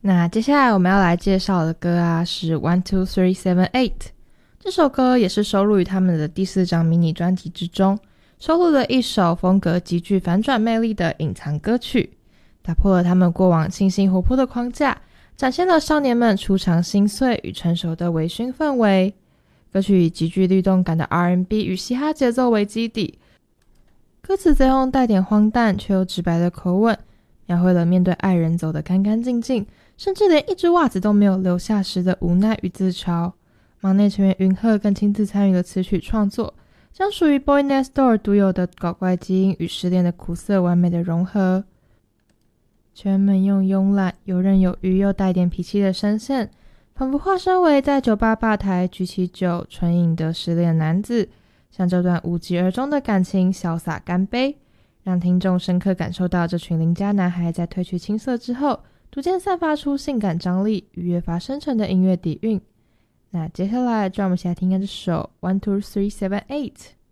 那接下来我们要来介绍的歌啊是 1,2,3,7,8 这首歌也是收录于他们的第4张迷你专辑之中，收录了一首风格极具反转魅力的隐藏歌曲，打破了他们过往清新活泼的框架，展现了少年们初尝心碎与成熟的微醺氛围。歌曲以极具律动感的 R&B 与嘻哈节奏为基底，歌词则用带点荒诞却又直白的口吻，描绘了面对爱人走得干干净净，甚至连一只袜子都没有留下时的无奈与自嘲。忙内成员云鹤更亲自参与了词曲创作，将属于 Boy Next Door 独有的搞怪基因与失恋的苦涩完美的融合。成员们用慵懒、游刃有余又带点脾气的声线，仿佛化身为在酒吧吧台举起酒纯饮的失恋男子，向这段无疾而终的感情潇洒干杯，让听众深刻感受到这群邻家男孩在褪去青涩之后逐渐散发出性感张力与越发深沉的音乐底蕴。那接下来就让我们一起来听看这首 1,2,3,7,8